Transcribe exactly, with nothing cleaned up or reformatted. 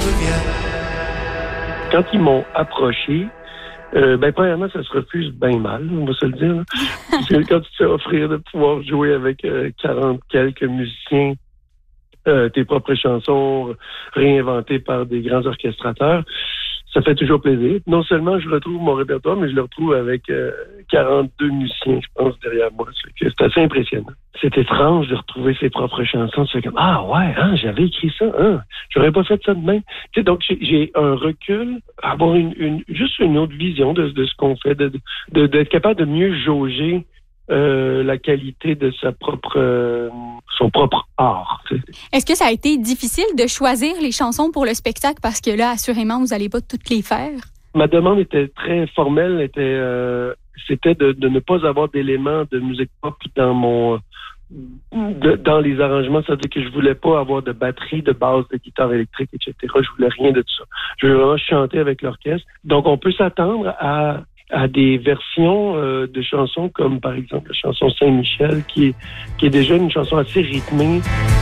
reviens. Quand ils m'ont approché, euh, ben premièrement, ça se refuse bien mal, on va se le dire. Là. Parce que quand tu te fais offrir de pouvoir jouer avec euh, quarante quelques musiciens, euh, tes propres chansons réinventées par des grands orchestrateurs, ça fait toujours plaisir. Non seulement je retrouve mon répertoire, mais je le retrouve avec euh, quarante-deux musiciens, je pense, derrière moi. C'est, c'est assez impressionnant. C'est étrange de retrouver ses propres chansons. C'est comme, ah ouais, hein, j'avais écrit ça, hein, j'aurais pas fait ça de même. Tu sais, donc j'ai, j'ai un recul, avoir une, une, juste une autre vision de, de ce qu'on fait, de, de, d'être capable de mieux jauger Euh, la qualité de sa propre, euh, son propre art. T'sais. Est-ce que ça a été difficile de choisir les chansons pour le spectacle parce que là, assurément, vous n'allez pas toutes les faire? Ma demande était très formelle, était, euh, c'était de, de ne pas avoir d'éléments de musique pop dans mon, de, dans les arrangements. C'est-à-dire que je voulais pas avoir de batterie, de basse, de guitare électrique, et cetera. Je voulais rien de tout ça. Je voulais vraiment chanter avec l'orchestre. Donc, on peut s'attendre à à des versions euh, de chansons comme, par exemple, la chanson Saint-Michel, qui est, qui est déjà une chanson assez rythmée.